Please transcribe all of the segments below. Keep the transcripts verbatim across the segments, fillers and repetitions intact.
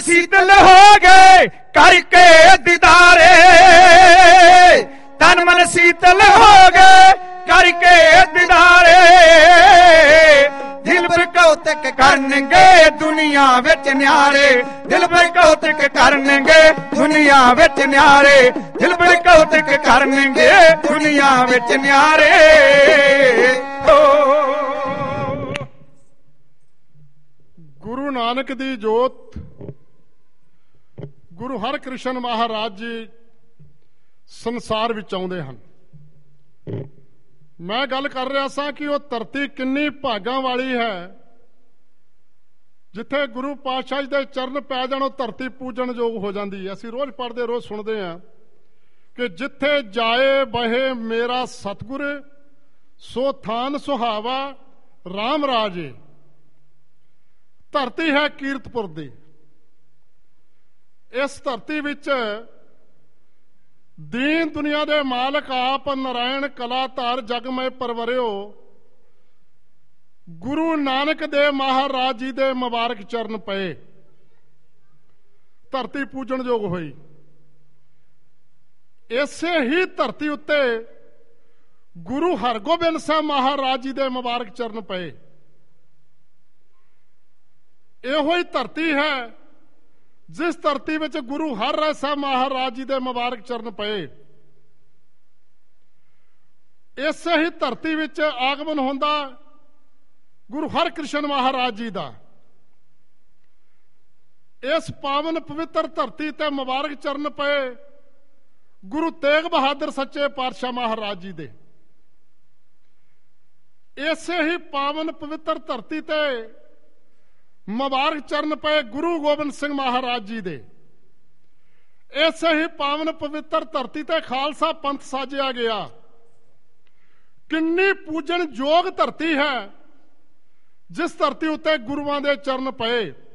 शीतल हो गए करके दीदारे, तन मन शीतल हो गए करके दीदारे, दिल पर कौतक करनगे दुनिया विच न्यारे, दिल पर कौतक करनगे दुनिया विच न्यारे, दिल पर कौतक करनगे दुनिया विच न्यारे। गुरु नानक दी जोत गुरु हरकृष्ण महाराज जी संसार विच आउंदे हन। मैं गल कर रहा सा कि वह धरती किन्नी भागां वाली है जिथे गुरु पातशाह दे चरण पै जाण धरती पूजन योग हो जाती है। असीं रोज पढ़ते रोज सुनते हैं कि जिथे जाए बहे मेरा सतगुर सो थान सुहावा राम राजे। धरती है कीरतपुर दी। इस धरती विच दीन दुनिया दे मालक आप नारायण कलाधार जगमय परवरियो गुरु नानक दे महाराज जी दे मुबारक चरण पए, धरती पूजन योग हुई। इसे ही धरती उत्ते गुरु हरगोबिंद साहब महाराज जी दे मुबारक चरण पए। इहो ही धरती है जिस धरती विच गुरु हर राय साहब महाराज जी दे मुबारक चरण पए। इस ही धरती विच आगमन होंदा गुरु हरकृष्ण महाराज जी दा। इस पावन पवित्र धरती ते मुबारक चरण पए गुरु तेग बहादुर सच्चे पातशाह महाराज जी दे। इसे ही पावन पवित्र धरती ते मुबारक चरण पे गुरु गोबिंद सिंह महाराज जी दे। इस ही पावन पवित्र धरती ते खालसा पंथ साजिया गया। किन्नी पूजन योग धरती है जिस धरती उत्ते गुरुआं दे चरण पे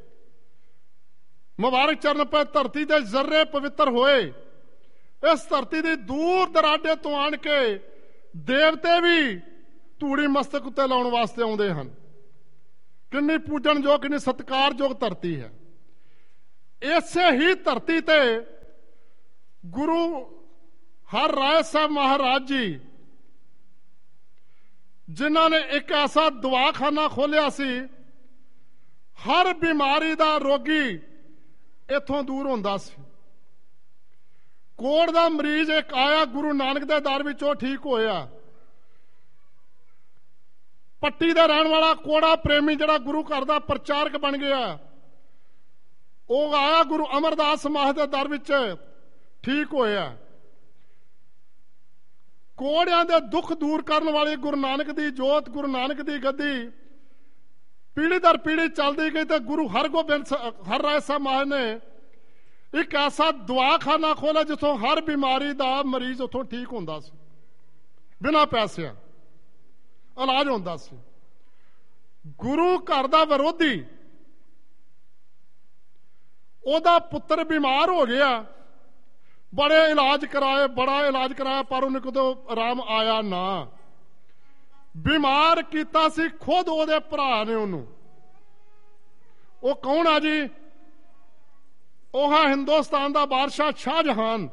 मुबारक चरण पे धरती दे जर्रे पवित्र होए। इस धरती दी दूर दराडे तो आण के देवते भी धूड़ी मस्तक उत्ते लाउण वास्ते आउंदे हन। किन्नी पूजन योग किन्नी सत्कार योग धरती है। इसे ही धरती ते गुरु हर राय साहब महाराज जी जिन्हां ने एक ऐसा दवाखाना खोलिया सी, हर बीमारी दा रोगी इथों दूर होंदा सी। कोड़ दा मरीज एक आया गुरु नानक दे दर विचों ठीक होया। पट्टी का रहने वाला कोड़ा प्रेमी जड़ा गुरु घर का प्रचारक बन गया, वो आया गुरु अमरदास समाज के दर विच ठीक होया। कोड़ियां दे दुख दूर करने वाली गुरु नानक दी जोत गुरु नानक दी गद्दी पीढ़ी दर पीढ़ी चलती गई। तो गुरु हरगोबिंद हर राय साहब महाराज ने एक ऐसा दवाखाना खोला जिथों हर बीमारी का मरीज उथों ठीक होंदा सी, बिना पैसे इलाज होंदा सी। गुरु घर दा विरोधी ओदा पुत्र बीमार हो गया, बड़े इलाज कराए बड़ा इलाज कराया पर उन्हें कदों आराम आया ना। बीमार कीता सी खुद ओदे भरा ने उन्होंने। वो कौन है जी? वो है हिंदुस्तान का बादशाह शाहजहान।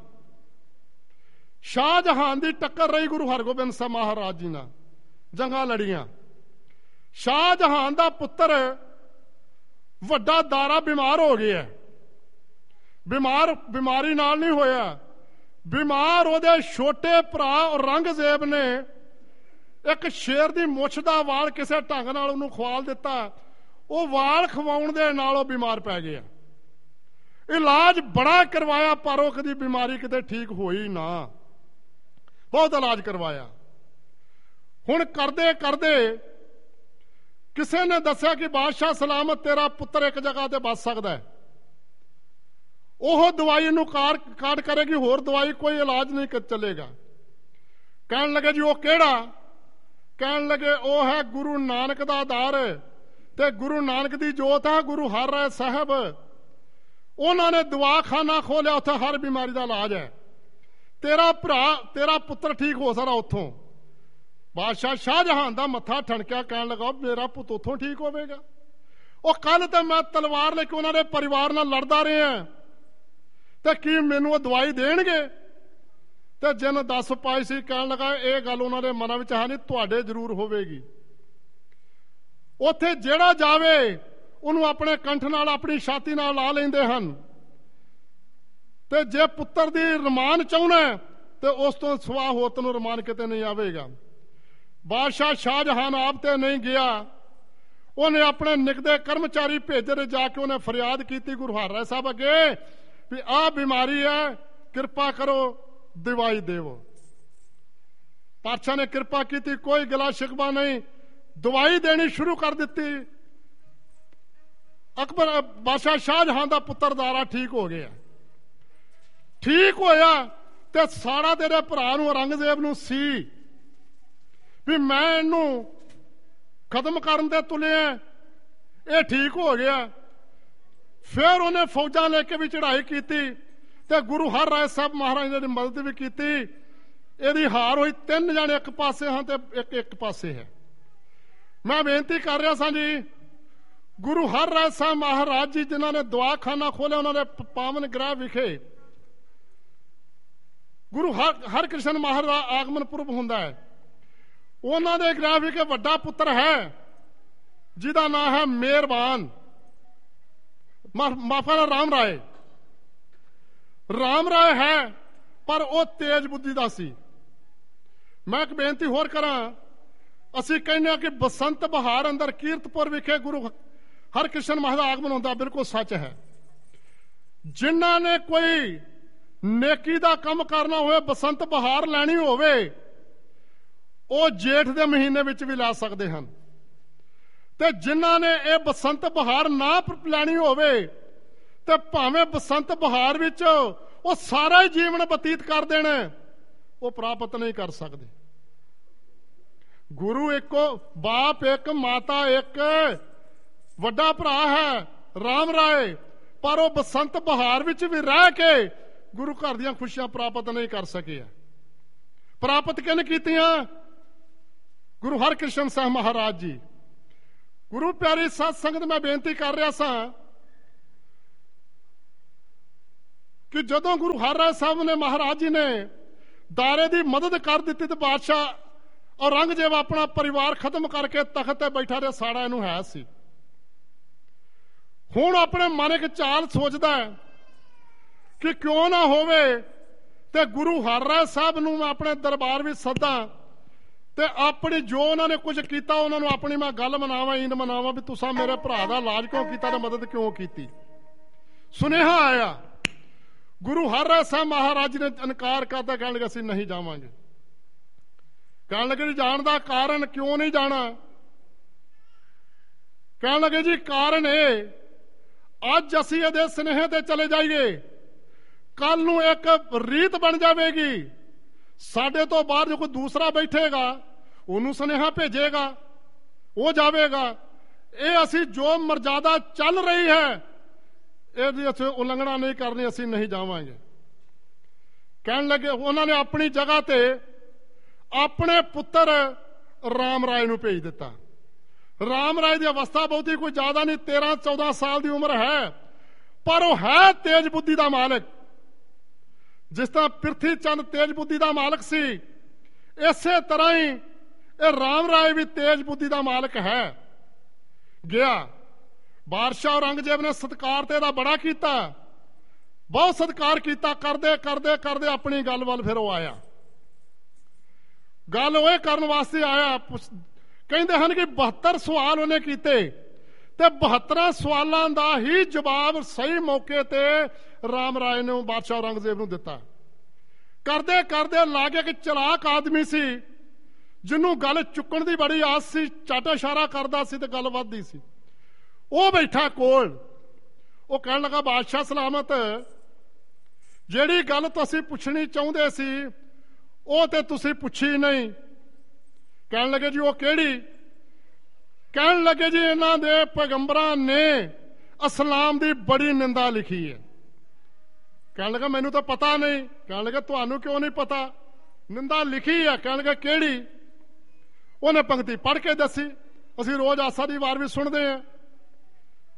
शाहजहान की टक्कर रही गुरु हरगोबिंद साहब महाराज जी नाल, जंगा लड़ियां। शाहजहान का पुत्र वड्डा दारा बीमार हो गया। बीमार बीमारी नाल नहीं होया, बीमार ओदे छोटे भरा औरंगजेब ने एक शेर की मुछ का वाल किसी ढंग नाल उन्होंने खवाल दिता। वो वाल खवाउण दे नाल वो बीमार पै गया। इलाज बड़ा करवाया पर वो कदी बीमारी किते ठीक होई ना। बहुत इलाज करवाया। हुण करदे करदे किसी ने दस्या कि बादशाह सलामत तेरा पुत्र एक जगह ते बच सकता है। वह दवाई नूं कार काट करेगी, होर दवाई कोई इलाज नहीं कर चलेगा। कहन लगे जी वो केड़ा? कहन लगे वो है गुरु नानक दा दर ते गुरु नानक दी जोत है गुरु हर राय साहब। उन्होंने दवाखाना खोलिया, उत्थे हर बीमारी का इलाज है। तेरा भरा तेरा पुत्र ठीक हो सकता उथों। बादशाह शाहजहान का मत्था ठणकिया, कहन लगा मेरा पुत उथों ठीक होवेगा। ਉਹ ਕੱਲ ਤੇ ਮੈਂ ਤਲਵਾਰ ਲੈ ਕੇ ਉਹਨਾਂ ਦੇ ਪਰਿਵਾਰ ਨਾਲ ਲੜਦਾ ਰਿਹਾ ਤੇ ਕੀ ਮੈਨੂੰ ਉਹ ਦਵਾਈ ਦੇਣਗੇ? ਤੇ ਜਿਨ ਦਸ ਪਾਈ ਸੀ ਕਹਿਣ ਲੱਗਾ ਇਹ ਗੱਲ ਉਹਨਾਂ ਦੇ ਮਨਾਂ ਵਿੱਚ ਹੈ ਨਹੀਂ, ਤੁਹਾਡੇ ਜ਼ਰੂਰ ਹੋਵੇਗੀ। ਉੱਥੇ ਜਿਹੜਾ ਜਾਵੇ ਉਹਨੂੰ ਆਪਣੇ ਕੰਠ ਨਾਲ ਆਪਣੀ ਛਾਤੀ ਨਾਲ ਲਾ ਲੈਂਦੇ ਹਨ। ਤੇ ਜੇ ਪੁੱਤਰ ਦੀ ਰਮਾਨ ਚਾਹੁਣਾ ਤੇ ਉਸ ਤੋਂ ਸਿਵਾ ਹੋਰ ਤੈਨੂੰ ਰਮਾਨ ਕਿਤੇ ਨਹੀਂ ਆਵੇਗਾ। ਬਾਦਸ਼ਾਹ ਸ਼ਾਹਜਹਾਨ ਆਪ ਤੇ ਨਹੀਂ ਗਿਆ, ਉਹਨੇ ਆਪਣੇ ਨਿਕਦੇ ਕਰਮਚਾਰੀ ਭੇਜੇ ਤੇ ਜਾ ਕੇ ਉਹਨੇ ਫਰਿਆਦ ਕੀਤੀ ਗੁਰੂ ਹਰਿਰਾਏ ਸਾਹਿਬ ਅੱਗੇ ਵੀ ਆਹ ਬਿਮਾਰੀ ਹੈ, ਕਿਰਪਾ ਕਰੋ ਦਵਾਈ ਦੇਵੋ। ਪਾਤਸ਼ਾਹ ਨੇ ਕਿਰਪਾ ਕੀਤੀ, ਕੋਈ ਗਿਲਾ ਸ਼ਿਕਵਾ ਨਹੀਂ, ਦਵਾਈ ਦੇਣੀ ਸ਼ੁਰੂ ਕਰ ਦਿੱਤੀ। ਅਕਬਰ ਬਾਦਸ਼ਾਹ ਸ਼ਾਹਜਹਾਨ ਦਾ ਪੁੱਤਰ ਦਾਰਾ ਠੀਕ ਹੋ ਗਿਆ। ਠੀਕ ਹੋਇਆ ਤੇ ਸਾਰਾ ਤੇਰੇ ਭਰਾ ਨੂੰ ਔਰੰਗਜ਼ੇਬ ਨੂੰ ਸੀ ਵੀ ਮੈਂ ਇਹਨੂੰ ਖਤਮ ਕਰਨ ਤੇ ਤੁਲਿਆ, ਇਹ ਠੀਕ ਹੋ ਗਿਆ। ਫਿਰ ਉਹਨੇ ਫੌਜਾਂ ਲੈ ਕੇ ਵੀ ਚੜ੍ਹਾਈ ਕੀਤੀ ਤੇ ਗੁਰੂ ਹਰਿਰਾਏ ਸਾਹਿਬ ਮਹਾਰਾਜ ਨੇ ਮਦਦ ਵੀ ਕੀਤੀ। ਇਹਦੀ ਹਾਰ ਹੋਈ, ਤਿੰਨ ਜਣੇ ਇੱਕ ਪਾਸੇ ਹਨ ਤੇ ਇੱਕ ਇੱਕ ਪਾਸੇ ਹੈ। ਮੈਂ ਬੇਨਤੀ ਕਰ ਰਿਹਾ ਸਾਂ ਜੀ, ਗੁਰੂ ਹਰਿਰਾਏ ਸਾਹਿਬ ਮਹਾਰਾਜ ਜੀ ਜਿਨ੍ਹਾਂ ਨੇ ਦਵਾਖਾਨਾ ਖੋਲਿਆ, ਉਹਨਾਂ ਦੇ ਪਾਵਨ ਗ੍ਰਹਿ ਵਿਖੇ ਗੁਰੂ ਹਰ ਹਰਕ੍ਰਿਸ਼ਨ ਮਹਾਰਾਜ ਦਾ ਆਗਮਨ ਪੁਰਬ ਹੁੰਦਾ ਹੈ। ਉਹਨਾਂ ਦੇ ਗ੍ਰਹਿ ਵਿਖੇ ਵੱਡਾ ਪੁੱਤਰ ਹੈ ਜਿਹਦਾ ਨਾਮ ਹੈ ਮਿਹਰਬਾਨ, ਮਾਫਾ ਨਾਲ ਰਾਮ ਰਾਏ। ਰਾਮ ਰਾਏ ਹੈ ਪਰ ਉਹ ਤੇਜ ਬੁੱਧੀ ਦਾ ਸੀ। ਮੈਂ ਇੱਕ ਬੇਨਤੀ ਹੋਰ ਕਰਾਂ, ਅਸੀਂ ਕਹਿੰਦੇ ਹਾਂ ਕਿ ਬਸੰਤ ਬਹਾਰ ਅੰਦਰ ਕੀਰਤਪੁਰ ਵਿਖੇ ਗੁਰੂ ਹਰਕ੍ਰਿਸ਼ਨ ਮਹਾਰਾਜ ਦਾ ਆਗਮਨ ਹੁੰਦਾ, ਬਿਲਕੁਲ ਸੱਚ ਹੈ। ਜਿਨ੍ਹਾਂ ਨੇ ਕੋਈ ਨੇਕੀ ਦਾ ਕੰਮ ਕਰਨਾ ਹੋਵੇ, ਬਸੰਤ ਬਹਾਰ ਲੈਣੀ ਹੋਵੇ, ਉਹ ਜੇਠ ਦੇ ਮਹੀਨੇ ਵਿੱਚ ਵੀ ਲੈ ਸਕਦੇ ਹਨ। ਤੇ ਜਿਨ੍ਹਾਂ ਨੇ ਇਹ ਬਸੰਤ ਬਹਾਰ ਨਾ ਲੈਣੀ ਹੋਵੇ ਤੇ ਭਾਵੇਂ ਬਸੰਤ ਬਹਾਰ ਵਿੱਚ ਉਹ ਸਾਰਾ ਹੀ ਜੀਵਨ ਬਤੀਤ ਕਰ ਦੇਣ, ਉਹ ਪ੍ਰਾਪਤ ਨਹੀਂ ਕਰ ਸਕਦੇ। ਗੁਰੂ ਇੱਕੋ, ਬਾਪ ਇੱਕ, ਮਾਤਾ ਇੱਕ, ਵੱਡਾ ਭਰਾ ਹੈ ਰਾਮ ਰਾਏ, ਪਰ ਉਹ ਬਸੰਤ ਬਹਾਰ ਵਿੱਚ ਵੀ ਰਹਿ ਕੇ ਗੁਰੂ ਘਰ ਦੀਆਂ ਖੁਸ਼ੀਆਂ ਪ੍ਰਾਪਤ ਨਹੀਂ ਕਰ ਸਕਿਆ। ਪ੍ਰਾਪਤ ਕਿਹਨੇ ਕੀਤੀਆਂ? ਗੁਰੂ ਹਰਕ੍ਰਿਸ਼ਨ ਸਾਹਿਬ ਮਹਾਰਾਜ ਜੀ। ਗੁਰੂ ਪਿਆਰੀ ਸਾਧ ਸੰਗਤ, ਮੈਂ ਬੇਨਤੀ ਕਰ ਰਿਹਾ ਸਾਂ ਕਿ ਜਦੋਂ ਗੁਰੂ ਹਰਿਰਾਏ ਸਾਹਿਬ ਨੇ ਮਹਾਰਾਜ ਜੀ ਨੇ ਦਾਰੇ ਦੀ ਮਦਦ ਕਰ ਦਿੱਤੀ ਤੇ ਬਾਦਸ਼ਾਹ ਔਰੰਗਜ਼ੇਬ ਆਪਣਾ ਪਰਿਵਾਰ ਖਤਮ ਕਰਕੇ ਤਖਤ ਤੇ ਬੈਠਾ ਰਿਹਾ, ਸਾੜਾ ਇਹਨੂੰ ਹੈ ਸੀ। ਹੁਣ ਆਪਣੇ ਮਨ ਇੱਕ ਚਾਲ ਸੋਚਦਾ ਹੈ ਕਿ ਕਿਉਂ ਨਾ ਹੋਵੇ ਤੇ ਗੁਰੂ ਹਰਿਰਾਏ ਸਾਹਿਬ ਨੂੰ ਮੈਂ ਆਪਣੇ ਦਰਬਾਰ ਵਿੱਚ ਸੱਦਾਂ ਤੇ ਆਪਣੀ ਜੋ ਉਹਨਾਂ ਨੇ ਕੁਝ ਕੀਤਾ ਉਹਨਾਂ ਨੂੰ ਆਪਣੀ ਮੈਂ ਗੱਲ ਮਨਾਵਾਂ, ਇੰਦ ਮਨਾਵਾਂ ਵੀ ਤੁਸੀਂ ਮੇਰੇ ਭਰਾ ਦਾ ਇਲਾਜ ਕਿਉਂ ਕੀਤਾ ਤੇ ਮਦਦ ਕਿਉਂ ਕੀਤੀ। ਸੁਨੇਹਾ ਆਇਆ, ਗੁਰੂ ਹਰਿਰਾਏ ਸਾਹਿਬ ਮਹਾਰਾਜ ਨੇ ਇਨਕਾਰ ਕਰਤਾ, ਕਹਿਣ ਲੱਗੇ ਅਸੀਂ ਨਹੀਂ ਜਾਵਾਂਗੇ। ਕਹਿਣ ਲੱਗੇ ਜੀ ਜਾਣ ਦਾ ਕਾਰਨ ਕਿਉਂ ਨਹੀਂ ਜਾਣਾ? ਕਹਿਣ ਲੱਗੇ ਜੀ ਕਾਰਨ ਇਹ, ਅੱਜ ਅਸੀਂ ਇਹਦੇ ਸੁਨੇਹੇ ਤੇ ਚਲੇ ਜਾਈਏ, ਕੱਲ ਨੂੰ ਇੱਕ ਰੀਤ ਬਣ ਜਾਵੇਗੀ, ਸਾਡੇ ਤੋਂ ਬਾਅਦ ਜੋ ਕੋਈ ਦੂਸਰਾ ਬੈਠੇਗਾ ਉਹਨੂੰ ਸੁਨੇਹਾ ਭੇਜੇਗਾ, ਉਹ ਜਾਵੇਗਾ। ਇਹ ਅਸੀਂ ਜੋ ਮਰਜ਼ਾਦਾ ਚੱਲ ਰਹੀ ਹੈ ਇਹਦੀ ਅਸੀਂ ਉਲੰਘਣਾ ਨਹੀਂ ਕਰਨੀ, ਅਸੀਂ ਨਹੀਂ ਜਾਵਾਂਗੇ। ਕਹਿਣ ਲੱਗੇ, ਉਹਨਾਂ ਨੇ ਆਪਣੀ ਜਗ੍ਹਾ ਤੇ ਆਪਣੇ ਪੁੱਤਰ ਰਾਮ ਰਾਏ ਨੂੰ ਭੇਜ ਦਿੱਤਾ। ਰਾਮ ਰਾਏ ਦੀ ਅਵਸਥਾ ਬਹੁਤੀ ਕੋਈ ਜ਼ਿਆਦਾ ਨਹੀਂ, ਤੇਰਾਂ ਚੌਦਾਂ ਸਾਲ ਦੀ ਉਮਰ ਹੈ, ਪਰ ਉਹ ਹੈ ਤੇਜ ਬੁੱਧੀ ਦਾ ਮਾਲਕ। ਜਿਸ ਤਰ੍ਹਾਂ ਪ੍ਰਿਥੀ ਚੰਦ ਤੇਜ ਬੁੱਧੀ ਦਾ ਮਾਲਕ ਸੀ, ਇਸੇ ਤਰ੍ਹਾਂ ਹੀ ਇਹ ਰਾਮ ਰਾਏ ਵੀ ਤੇਜ ਬੁੱਧੀ ਦਾ ਮਾਲਕ ਹੈ। ਗਿਆ, ਬਾਦਸ਼ਾਹ ਔਰੰਗਜ਼ੇਬ ਨੇ ਸਤਿਕਾਰ ਤੇ ਇਹਦਾ ਬੜਾ ਕੀਤਾ, ਬਹੁਤ ਸਤਿਕਾਰ ਕੀਤਾ। ਕਰਦੇ ਕਰਦੇ ਕਰਦੇ ਆਪਣੀ ਗੱਲ ਵੱਲ ਫਿਰ ਉਹ ਆਇਆ। ਗੱਲ ਉਹ ਕਰਨ ਵਾਸਤੇ ਆਇਆ, ਕਹਿੰਦੇ ਹਨ ਕਿ ਬਹੱਤਰ ਸਵਾਲ ਉਹਨੇ ਕੀਤੇ ਤੇ ਬਹੱਤਰਾਂ ਸਵਾਲਾਂ ਦਾ ਹੀ ਜਵਾਬ ਸਹੀ ਮੌਕੇ ਤੇ ਰਾਮ ਰਾਏ ਨੇ ਬਾਦਸ਼ਾਹ ਔਰੰਗਜ਼ੇਬ ਨੂੰ ਦਿੱਤਾ। ਕਰਦੇ ਕਰਦੇ ਲਾਗੇ ਕਿ ਚਲਾਕ ਆਦਮੀ ਸੀ, ਜਿਹਨੂੰ ਗੱਲ ਚੁੱਕਣ ਦੀ ਬੜੀ ਆਸ ਸੀ, ਝੱਟ ਇਸ਼ਾਰਾ ਕਰਦਾ ਸੀ ਤੇ ਗੱਲ ਵੱਧਦੀ ਸੀ। ਉਹ ਬੈਠਾ ਕੋਲ, ਉਹ ਕਹਿਣ ਲੱਗਾ ਬਾਦਸ਼ਾਹ ਸਲਾਮਤ, ਜਿਹੜੀ ਗੱਲ ਤੁਸੀਂ ਪੁੱਛਣੀ ਚਾਹੁੰਦੇ ਸੀ ਉਹ ਤੇ ਤੁਸੀਂ ਪੁੱਛੀ ਨਹੀਂ। ਕਹਿਣ ਲੱਗੇ ਜੀ ਉਹ ਕਿਹੜੀ? ਕਹਿਣ ਲੱਗੇ ਜੀ ਇਹਨਾਂ ਦੇ ਪੈਗੰਬਰਾਂ ਨੇ ਇਸਲਾਮ ਦੀ ਬੜੀ ਨਿੰਦਾ ਲਿਖੀ ਹੈ। ਕਹਿਣ ਲੱਗਾ ਮੈਨੂੰ ਤਾਂ ਪਤਾ ਨਹੀਂ। ਕਹਿਣ ਲੱਗਾ ਤੁਹਾਨੂੰ ਕਿਉਂ ਨਹੀਂ ਪਤਾ? ਨਿੰਦਾ ਲਿਖੀ ਹੈ। ਕਹਿਣ ਲੱਗਾ ਕਿਹੜੀ? ਉਹਨੇ ਪੰਕਤੀ ਪੜ੍ਹ ਕੇ ਦੱਸੀ, ਅਸੀਂ ਰੋਜ਼ ਆਸਾ ਦੀ ਵਾਰ ਵੀ ਸੁਣਦੇ ਹਾਂ।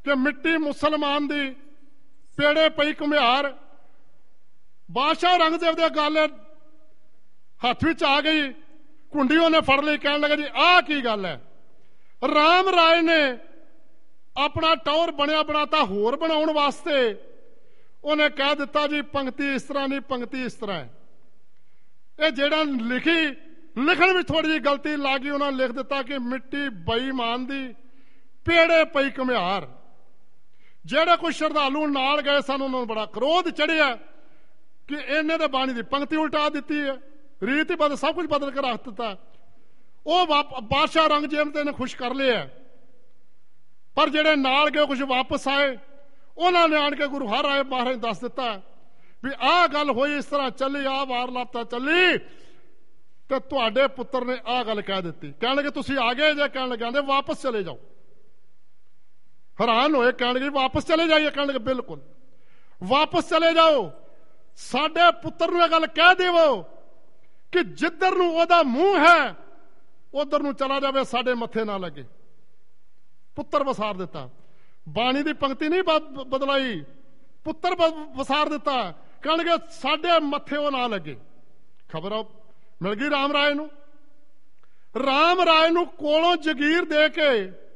कि मिट्टी मुसलमान दी पेड़े पई घुमियार। बादशाह औरंगजेब दे गल हथ विच आ गई, कुंडी उन्हें फड़ ली, कहने लगा जी आह की गल है। राम राय ने अपना टौर बनया बनाता होर बनाउण वास्ते उन्हें कह दिता जी पंक्ति इस तरह नहीं, पंक्ति इस तरह है। ये जेड़ा लिखी लिखण भी थोड़ी जी गलती ला गई, उन्होंने लिख दिता कि मिट्टी बेईमान दी पेड़े पई घुमियार। जेड़े कोई श्रद्धालु नाल गए सन उन्होंने बड़ा क्रोध चढ़िया कि इन्हें तो बाणी दी पंक्ति उल्टा दी है, रीत ही बदल सब कुछ बदल के रख दिता। वो बादशाह औरंगजेब ने खुश कर लिया, पर जेड़े नाल गए कुछ वापस आए, उन्होंने आन के गुरु हर राय महाराज दस दिता भी आह गल होई, इस तरह चली, आह वारलाता चली, तो तुहाडे पुत्र ने आह गल कह दी। कहने लगे तुसीं आ गए जे? कहने लगे वापस चले जाओ। हैरान होए, कहने लगे वापस चले जाइए? कहने लगे बिल्कुल वापस चले जाओ, साडे पुत्र नूं गल कह देवो कि जिधर नूं ओहदा मूंह है उधर नूं चला जावे, साडे मथे ना लगे। पुत्र वसार दिता, बाणी दी पंक्ति नहीं बदलाई, पुत्र वसार दिता। कहने लगे साडे मथे वो ना लगे। खबर मिल गई राम राय नूं। राम राय नूं कोलों जगीर दे के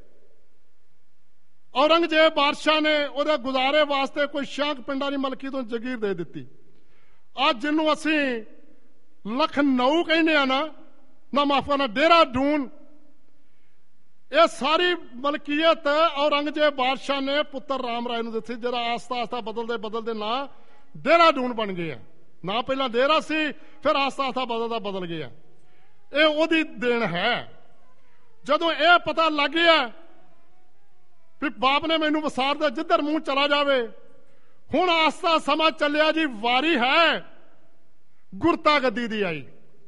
औरंगजेब बादशाह ने उहदे गुजारे वास्ते कोई शांक पिंडां दी मलकी तो जगीर दे दिती। अज जिन्नू असी लखनऊ कहने आ ना, ना माफ करना देहरादून, ये सारी मलकीयत औरंगजेब बादशाह ने पुत्र राम राय नूं दित्ती, जरा आस्ता आस्ता बदलते बदलते ना देहरादून बन गया। ना पहला देहरा सी, फिर आस्ता आस्ता बदलता बदल गया। ये ओदी देन है। जदों यह पता लग गया भी बाप ने मैनू वसार दिया, जिधर मूंह चला जावे, हुण आस्ता समा चलिया जी, वारी है गुरता गद्दी दी आई।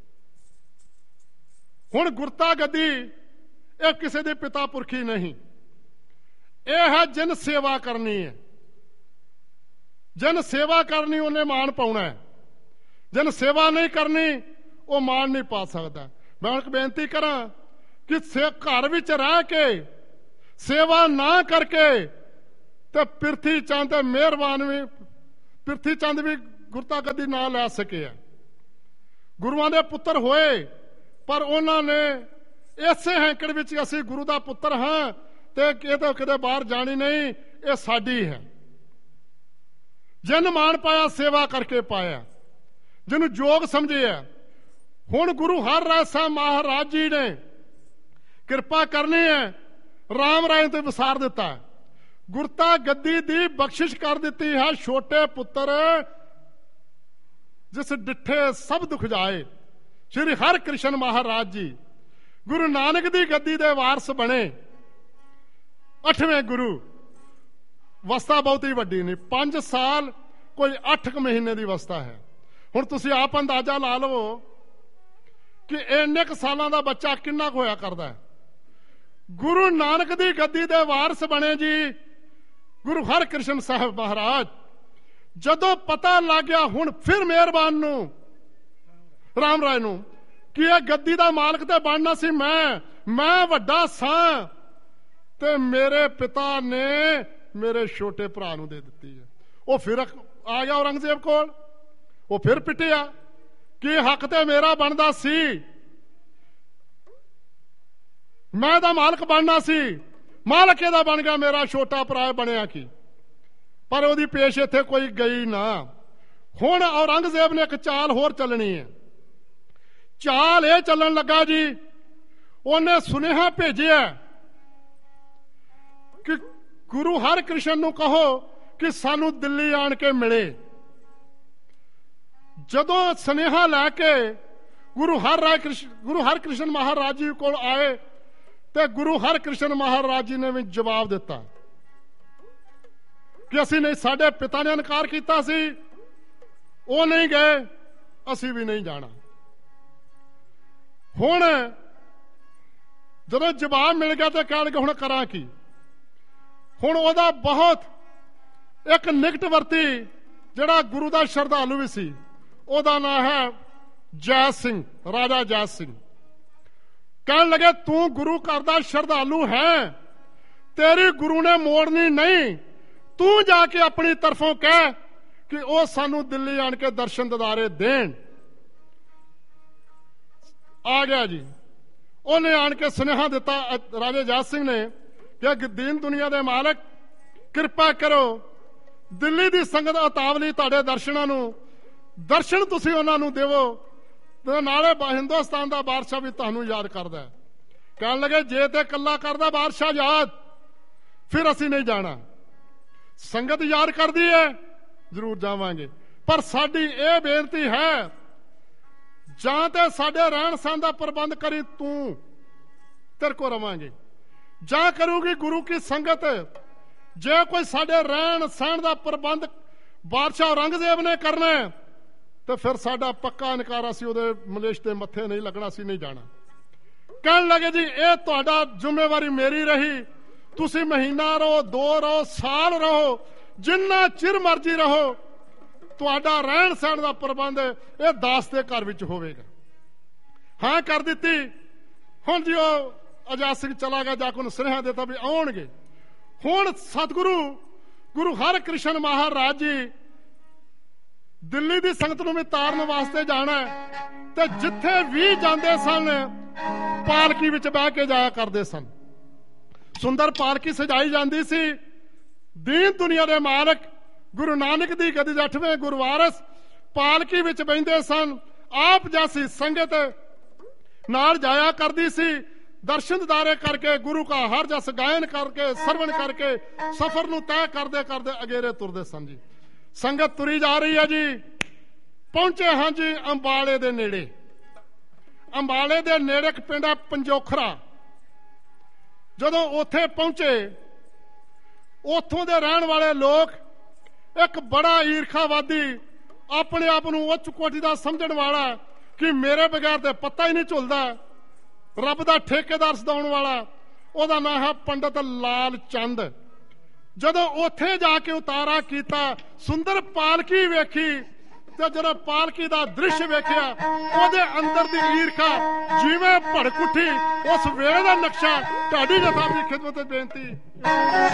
हुण गुरता गद्दी यह किसी दी पिता पुरखी नहीं, यह है जिन सेवा करनी है। जिन सेवा करनी उन्हें मान पाउणा है, जिन सेवा नहीं करनी वो मान नहीं पा सकता। मैं एक बेनती करा कि घर विच रह के सेवा ना करके तो पिरथी चंद मेहरबान भी पिरथी चंद भी गुरता गद्दी ना लै सके। गुरुआं दे पुत्र होए, पर उन्होंने इसे हैंकड़ विच असीं गुरु दा पुत्र हाँ ते ये तो किते बाहर जानी नहीं, ये साडी है। जिन मान पाया सेवा करके पाया, जिन्हों जोग समझे। हुण गुरु हर राय साहब महाराज जी ने कृपा करनी है, राम राय ते विसार दिता, गुरता गद्दी दी बख्शिश कर दी है। छोटे पुत्र जिस डिठे सब दुख जाए, श्री हर कृष्ण महाराज जी गुरु नानक दी गद्दी दे वारस बने। अठवें गुरु, वस्ता बहुत ही वड्डी नहीं, पांच साल कोई अठ क महीने की वस्ता है। हुण तुसीं आप अंदाजा ला लवो कि इन्ने क सालां दा बच्चा किन्ना क होया करदा है। गुरु नानक दी गद्दी दे वारस बने जी गुरु हर कृष्ण साहब महाराज। जदों पता लग गया हुण फिर मेहरबान नूं राम राय नूं कि यह गद्दी दा मालक ते बनना सी मैं, मैं वड्डा सां ते मेरे पिता ने मेरे छोटे भरा नूं दे दित्ती है। वो फिर आ गया औरंगजेब कोल, वो फिर पिटिया कि हक ते मेरा बनदा सी, मैं दा मालक बनना सी, मालक एदा बन गया, मेरा छोटा भरा बनया की। पर ओदी पेश इत्थे कोई गई ना। हुण औरंगजेब ने एक चाल होर चलनी है। चाल यह चलन लगा जी, उन्हें सुनेहा भेजिया कि गुरु हर कृष्ण नूं कहो कि सानू दिल्ली आन के मिले। जदों सुनेहा लैके गुरु हर राय कृष्ण गुरु हर कृष्ण महाराज जी को आए तो गुरु हर कृष्ण महाराज जी ने भी जवाब दिता कि असी नहीं, साडे पिता ने इनकार किया सी, वो नहीं गए, असी भी नहीं जाना। हुण जदों जवाब मिल गया तो कह लगे हुण करा की। हुण ओहदा बहुत एक निकटवर्ती जिहड़ा गुरु दा श्रद्धालु भी सी, ओहदा नाम है जय सिंह, राजा जय सिंह। कह लगे तू गुरु घर दा श्रद्धालु है तेरी गुरु ने मोड़नी नहीं, तू जाके अपनी तरफों कह कि वो सानू दिल्ली आन के दर्शन ददारे देन। आ गया जी, उन्हें आन के सुनेहा दिता राजे जैत सिंह ने कि दीन दुनिया दे मालक किरपा करो, दिल्ली दी संगत उतावली तुहाडे दर्शनां नूं दर्शन तुसीं उन्हां नूं देवो ते नाले हिंदुस्तान दा बादशाह भी तुहानूं याद करदा है। कहण लगे जे ते कल्ला करदा बादशाह याद फिर असीं नहीं जाना, संगत याद करदी है जरूर जावांगे, पर साडी इह बेनती है जां ते साडे रहण सहण दा प्रबंध करी तू, तेरे को रवांगे, जां करूगी गुरु की संगत। जे कोई साडे रहण सहण दा प्रबंध बादशाह औरंगजेब ने करना है तो फिर साडा पक्का इनकार, असीं उहदे मलेश दे मत्थे नहीं लगना, असीं नहीं जाना। कहण लगे जी ये तुहाडा जिम्मेवारी मेरी रही, तुसीं महीना रहो, दो रहो, साल रहो, जिन्ना चिर मर्जी रहो, तुहाडा रहण सहण दा प्रबंध ये दास दे घर विच होवेगा। हाँ कर दित्ती। हुण जी ओह आजाद सिंह चला गया, जाके उन्हें सुनेहा देता भी आउणगे। हुण सतगुरु गुरु हरकृष्ण महाराज जी दिल्ली दी संगत नूं भी तारन वास्ते जाना है, ते जिथे भी जांदे सन पालकी विच बह के जाया करदे सन। सुंदर पालकी सजाई जांदी सी। दीन दुनिया दे मालक गुरु नानक दी गद्दी दे अठवें गुरु वारस पालकी विच बहिंदे सन। आप जैसी संगत नाल जाया करदी सी, दर्शन दीदारे करके गुरु का हर जस गायन करके सरवण करके सफर नूं तय करदे करदे अगेरे तुरदे सन जी। संगत तुरी जा रही है जी। पहुंचे हाँ जी अंबाले दे नेड़े। अंबाले दे नेड़े एक पिंड है पंजोखरा। जदों उत्थे पहुंचे, उत्थों दे रहण वाले लोग एक बड़ा ईरखावादी, अपने आप नूं उच्च कोटि दा समझण वाला कि मेरे बगैर ते पत्ता ही नहीं झुलदा, रब दा ठेकेदार सदाउण वाला, ओहदा नाम है पंडित लाल चंद। जदों उत्थे जाके उतारा कीता, सुंदर पालकी वेखी ते जदों पालकी दा दृश्य वेखिया, ओहदे अंदर दी ईरखा जिवें भड़क उठी। उस वेले दा नक्शा तुहाडी जथा दी खिदमत बेनती।